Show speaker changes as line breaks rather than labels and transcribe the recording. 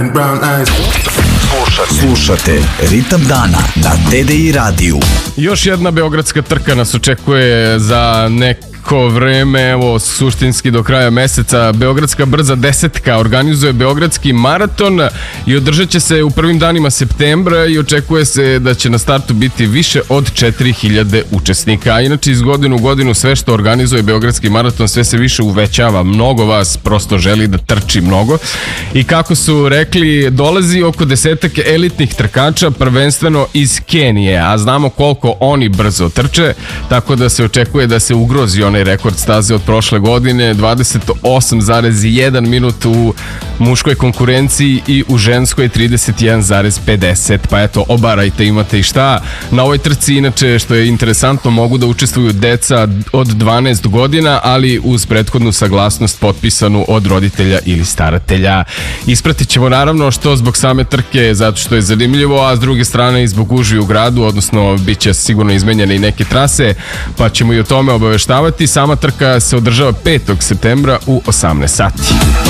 Slušate Ritam dana na TDI radiju.
Još jedna beogradska trka nas očekuje za neko vreme, evo suštinski do kraja meseca. Beogradska brza desetka organizuje Beogradski maraton i održat će se u prvim danima septembra i očekuje se da će na startu biti više od 4000 učesnika. A inače iz godine u godinu sve što organizuje Beogradski maraton sve se više uvećava. Mnogo vas prosto želi da trči mnogo. I kako su rekli, dolazi oko 10 elitnih trkača, prvenstveno iz Kenije, a znamo koliko oni brzo trče, tako da se očekuje da se ugrozi onaj rekord staze od prošle godine, 28,1 minut u muškoj konkurenciji i u ženskoj 31,50. Pa eto, obarajte, imate i šta. Na ovoj trci, inače, što je interesantno, mogu da učestvuju deca od 12 godina, ali uz prethodnu saglasnost potpisanu od roditelja ili staratelja. Ispratit ćemo naravno što zbog same trke, zato što je zanimljivo, a s druge strane i zbog gužvi u gradu, odnosno bit će sigurno izmenjene i neke trase, pa ćemo i o tome obaveštavati. Sama trka se održava 5. septembra u 18 sati.